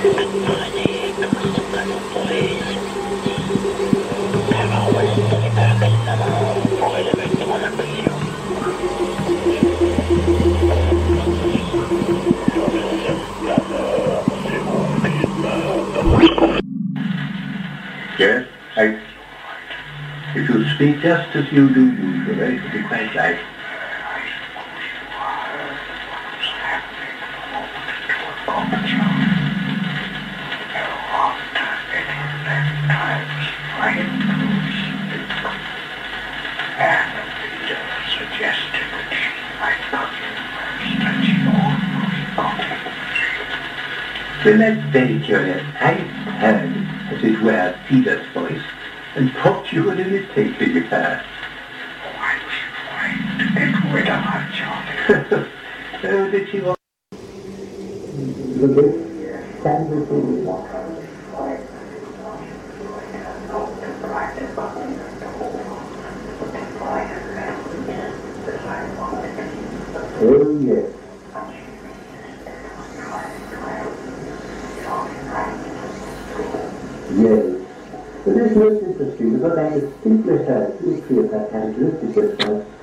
Apprenez que c'est un mauvais però volete perché la mano poi le mettiamo la pressione. Yes, if you speak just as you do usually, it will be quite right. Well, that's very curious. I heard, as it were, Peter's voice, and thought you would imitate the guitar. Oh, I was trying to get rid of her, Charlie. Oh, did she want... The big standard food walk. Oh, yes. Yes. But it's most interesting because I distinctly heard two or three of her characteristics